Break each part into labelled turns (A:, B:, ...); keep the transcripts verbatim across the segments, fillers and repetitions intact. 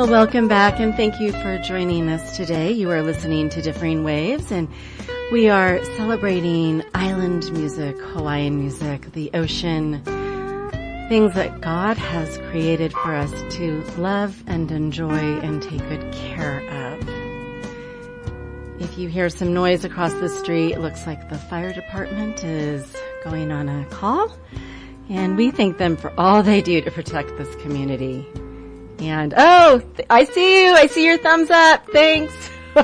A: Well, welcome back and thank you for joining us today. You are listening to Differing Waves and we are celebrating island music, Hawaiian music, the ocean, things that God has created for us to love and enjoy and take good care of. If you hear some noise across the street, it looks like the fire department is going on a call, and we thank them for all they do to protect this community. And, oh, I see you. I see your thumbs up. Thanks. Woo!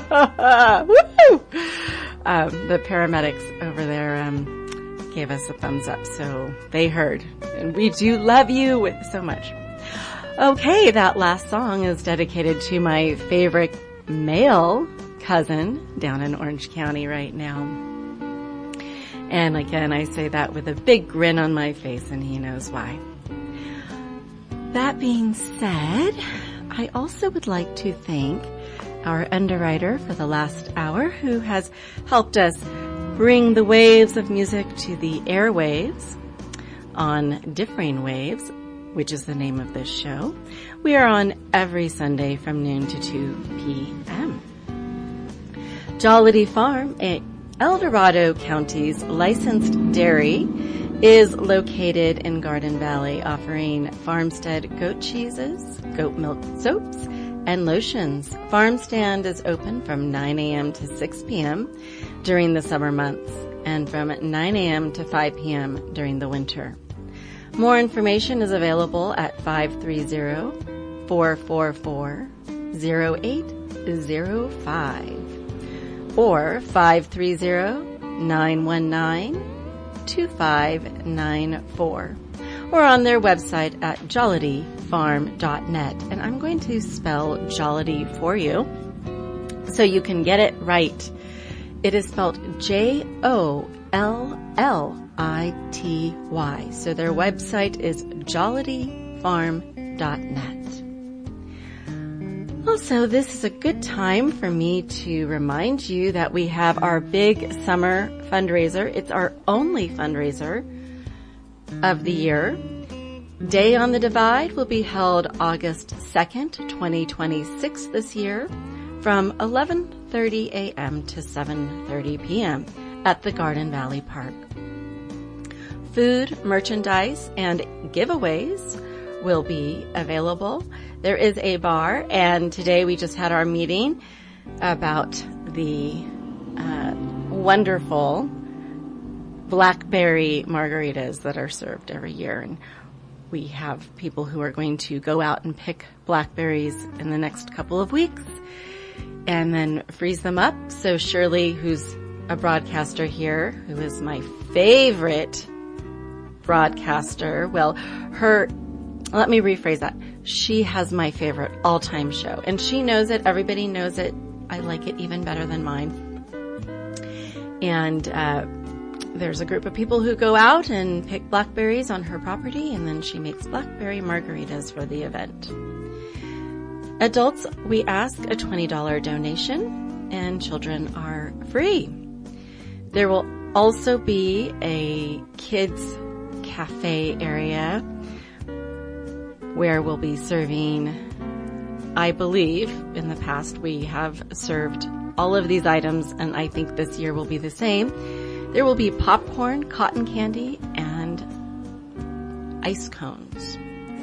A: Um, the paramedics over there um, gave us a thumbs up, so they heard. And we do love you so much. Okay, that last song is dedicated to my favorite male cousin down in Orange County right now. And again, I say that with a big grin on my face, and he knows why. That being said, I also would like to thank our underwriter for the last hour who has helped us bring the waves of music to the airwaves on Differing Waves, which is the name of this show. We are on every Sunday from noon to two p.m. Jollity Farm, El Dorado County's licensed dairy, is located in Garden Valley, offering farmstead goat cheeses, goat milk soaps, and lotions. Farm stand is open from nine a.m. to six p.m. during the summer months and from nine a.m. to five p.m. during the winter. More information is available at five three zero, four four four, zero eight zero five or five three zero, nine one nine, two five nine four, or on their website at jollity farm dot net. And I'm going to spell Jollity for you so you can get it right. It is spelled J O L L I T Y. So their website is jollity farm dot net. Also, this is a good time for me to remind you that we have our big summer fundraiser. It's our only fundraiser of the year. Day on the Divide will be held August second, twenty twenty-six this year from eleven thirty a.m. to seven thirty p.m. at the Garden Valley Park. Food, merchandise, and giveaways will be available. There is a bar, and today we just had our meeting about the uh, wonderful blackberry margaritas that are served every year. And we have people who are going to go out and pick blackberries in the next couple of weeks and then freeze them up. So Shirley, who's a broadcaster here, who is my favorite broadcaster, well, her, let me rephrase that. She has my favorite all-time show, and she knows it. Everybody knows it. I like it even better than mine. And uh there's a group of people who go out and pick blackberries on her property, and then she makes blackberry margaritas for the event. Adults, we ask a twenty dollars donation, and children are free. There will also be a kids cafe area where we'll be serving, I believe, in the past we have served all of these items, and I think this year will be the same. There will be popcorn, cotton candy, and ice cones.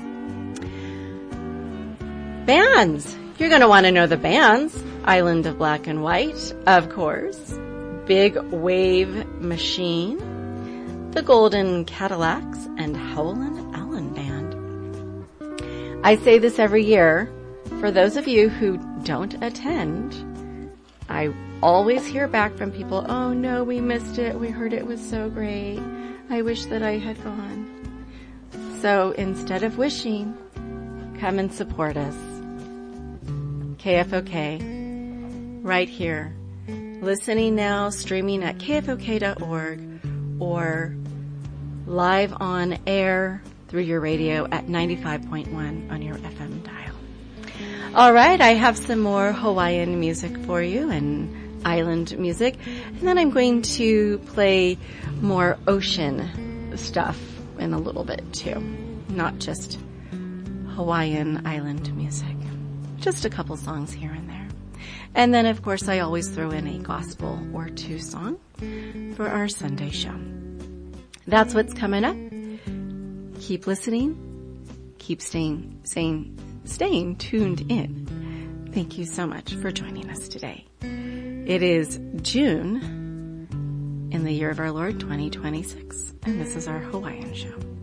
A: Bands. You're going to want to know the bands. Island of Black and White, of course. Big Wave Machine. The Golden Cadillacs, and Howlin' Allen Band. I say this every year. For those of you who don't attend, I always hear back from people, oh no, we missed it. We heard it was so great. I wish that I had gone. So instead of wishing, come and support us. K F O K, right here. Listening now, streaming at K F O K dot org or live on air through your radio at ninety-five point one on your F M dial. All right, I have some more Hawaiian music for you and island music, and then I'm going to play more ocean stuff in a little bit too, not just Hawaiian island music. just a couple songs here and there. And then, of course, I always throw in a gospel or two song for our Sunday show. That's what's coming up. Keep listening. Keep staying, staying, staying tuned in. Thank you so much for joining us today. It is June in the year of our Lord twenty twenty-six, and this is our Hawaiian show.